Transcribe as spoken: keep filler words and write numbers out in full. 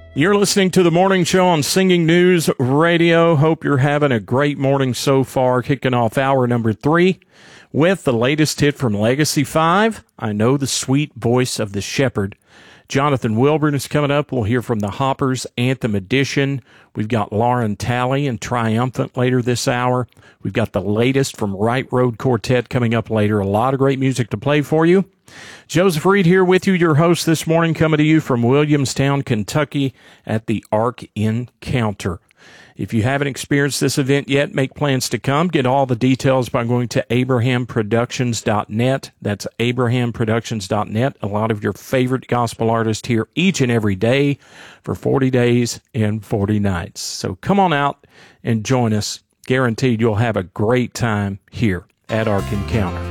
You're listening to the morning show on Singing News Radio. Hope you're having a great morning so far, kicking off hour number three with the latest hit from Legacy five, I Know the Sweet Voice of the Shepherd. Jonathan Wilburn is coming up. We'll hear from the Hoppers, Anthem Edition. We've got Lauren Talley and Triumphant later this hour. We've got the latest from Right Road Quartet coming up later. A lot of great music to play for you. Joseph Reed here with you, your host this morning, coming to you from Williamstown, Kentucky at the Ark Encounter. If you haven't experienced this event yet, make plans to come. Get all the details by going to abraham productions dot net. That's abraham productions dot net. A lot of your favorite gospel artists here each and every day for forty days and forty nights. So come on out and join us. Guaranteed you'll have a great time here at Ark Encounter.